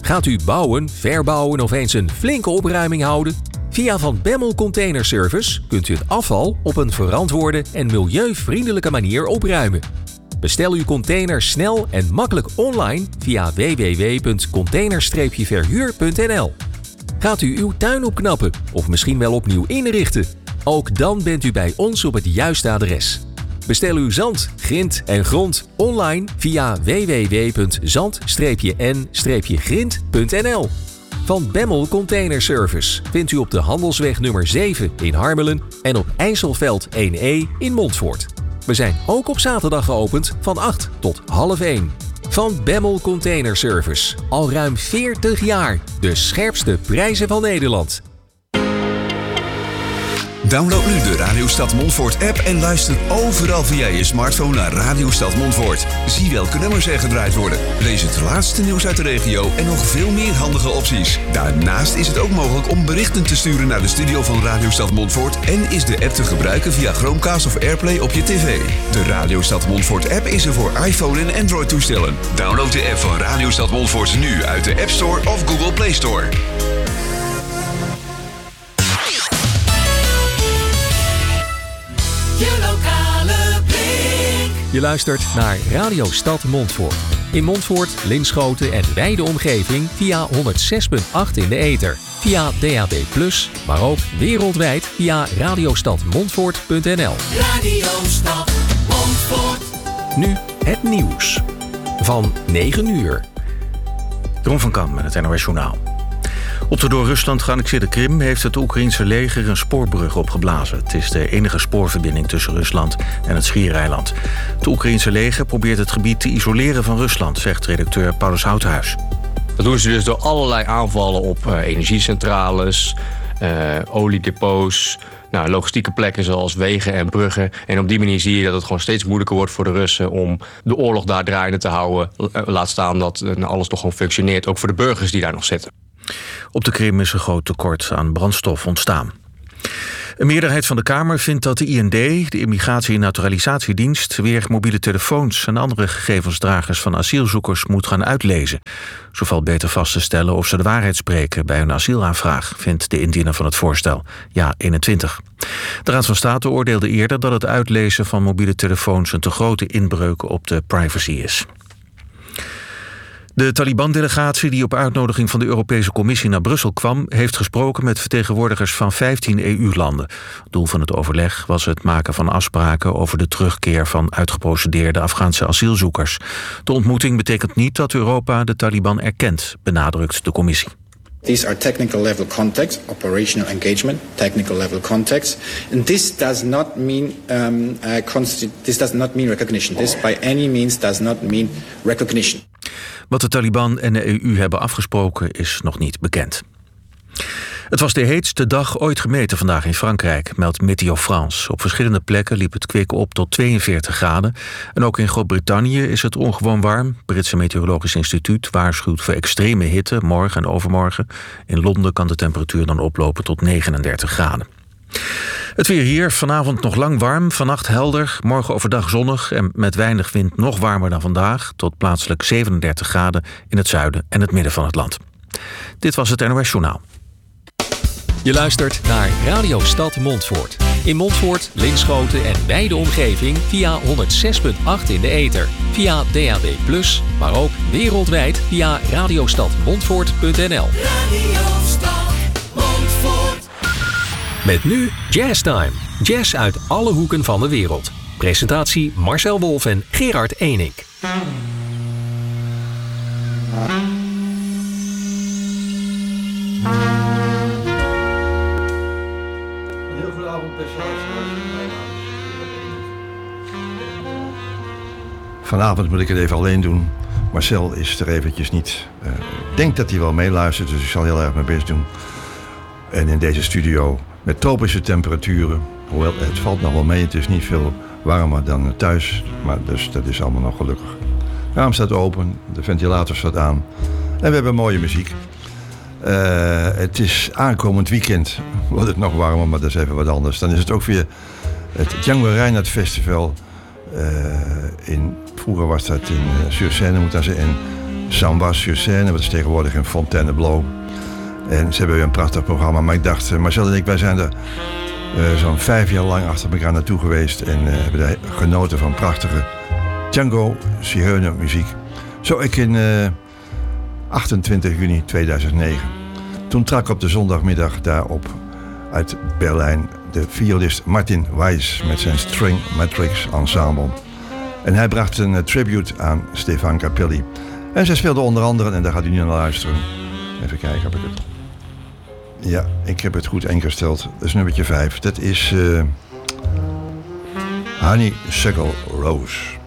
Gaat u bouwen, verbouwen of eens een flinke opruiming houden? Via Van Bemmel Container Service kunt u het afval op een verantwoorde en milieuvriendelijke manier opruimen. Bestel uw container snel en makkelijk online via www.container-verhuur.nl. Gaat u uw tuin opknappen of misschien wel opnieuw inrichten? Ook dan bent u bij ons op het juiste adres. Bestel uw zand, grind en grond online via www.zand-n-grind.nl. Van Bemmel Container Service vindt u op de Handelsweg nummer 7 in Harmelen en op IJsselveld 1E in Montfoort. We zijn ook op zaterdag geopend van 8 tot half 1. Van Bemmel Container Service. Al ruim 40 jaar. De scherpste prijzen van Nederland. Download nu de Radio Stad Montfoort app en luister overal via je smartphone naar Radio Stad Montfoort. Zie welke nummers er gedraaid worden. Lees het laatste nieuws uit de regio en nog veel meer handige opties. Daarnaast is het ook mogelijk om berichten te sturen naar de studio van Radio Stad Montfoort en is de app te gebruiken via Chromecast of Airplay op je tv. De Radio Stad Montfoort app is er voor iPhone en Android toestellen. Download de app van Radio Stad Montfoort nu uit de App Store of Google Play Store. Je lokale Blik. Je luistert naar Radio Stad Montfoort. In Montfoort, Linschoten en wijde omgeving via 106.8 in de ether. Via DAB+, maar ook wereldwijd via radiostadmontfoort.nl. Radio Stad Montfoort. Nu het nieuws. Van 9 uur. Ron van Kam met het NOS Journaal. Op de door Rusland geannexeerde Krim heeft het Oekraïense leger een spoorbrug opgeblazen. Het is de enige spoorverbinding tussen Rusland en het Schiereiland. Het Oekraïense leger probeert het gebied te isoleren van Rusland, zegt redacteur Paulus Houthuis. Dat doen ze dus door allerlei aanvallen op energiecentrales, oliedepots, logistieke plekken zoals wegen en bruggen. En op die manier zie je dat het gewoon steeds moeilijker wordt voor de Russen om de oorlog daar draaiende te houden. Laat staan dat alles nog gewoon functioneert, ook voor de burgers die daar nog zitten. Op de Krim is een groot tekort aan brandstof ontstaan. Een meerderheid van de Kamer vindt dat de IND, de Immigratie- en Naturalisatiedienst, weer mobiele telefoons en andere gegevensdragers van asielzoekers moet gaan uitlezen. Zo valt beter vast te stellen of ze de waarheid spreken bij hun asielaanvraag, vindt de indiener van het voorstel, Ja21. De Raad van State oordeelde eerder dat het uitlezen van mobiele telefoons een te grote inbreuk op de privacy is. De Taliban-delegatie die op uitnodiging van de Europese Commissie naar Brussel kwam, heeft gesproken met vertegenwoordigers van 15 EU-landen. Doel van het overleg was het maken van afspraken over de terugkeer van uitgeprocedeerde Afghaanse asielzoekers. De ontmoeting betekent niet dat Europa de Taliban erkent, benadrukt de Commissie. These are technical level contacts, operational engagement, technical level contacts, and this does not mean recognition. This by any means does not mean recognition. Wat de Taliban en de EU hebben afgesproken is nog niet bekend. Het was de heetste dag ooit gemeten vandaag in Frankrijk, meldt Météo France. Op verschillende plekken liep het kwik op tot 42 graden. En ook in Groot-Brittannië is het ongewoon warm. Het Britse Meteorologisch Instituut waarschuwt voor extreme hitte morgen en overmorgen. In Londen kan de temperatuur dan oplopen tot 39 graden. Het weer hier, vanavond nog lang warm, vannacht helder, morgen overdag zonnig en met weinig wind nog warmer dan vandaag, tot plaatselijk 37 graden in het zuiden en het midden van het land. Dit was het NOS Journaal. Je luistert naar Radio Stad Montfoort. In Montfoort, Linschoten en wijde omgeving via 106.8 in de ether. Via DAB+, maar ook wereldwijd via radiostadmontfoort.nl. Radio Stad Montfoort. Met nu Jazz Time. Jazz uit alle hoeken van de wereld. Presentatie Marcel Wolf en Gerard Enink. Heel goedenavond, beste luisteraars. Vanavond moet ik het even alleen doen. Marcel is er eventjes niet. Ik denk dat hij wel meeluistert, dus ik zal heel erg mijn best doen. En in deze studio met tropische temperaturen. Hoewel, het valt nog wel mee, het is niet veel warmer dan thuis. Maar dus dat is allemaal nog gelukkig. De raam staat open, de ventilator staat aan. En we hebben mooie muziek. Het is aankomend weekend, wordt het nog warmer, maar dat is even wat anders. Dan is het ook weer het Django Reinhardt Festival. Vroeger was dat in Sur-Seine, moet dat zijn. En Saint-Was-sur-Seine, wat is tegenwoordig in Fontainebleau. En ze hebben weer een prachtig programma. Maar ik dacht, Marcel en ik, wij zijn er zo'n 5 jaar lang achter elkaar naartoe geweest. En hebben daar genoten van prachtige Django Zigeuner muziek. Zo ik in 28 juni 2009. Toen trok op de zondagmiddag daarop uit Berlijn de violist Martin Weiss met zijn String Matrix Ensemble. En hij bracht een tribute aan Stefan Capelli. En zij speelde onder andere, en daar gaat u nu naar luisteren. Even kijken, heb ik het. Ja, ik heb het goed ingesteld. Dat is nummertje 5. Dat is Honeysuckle Rose.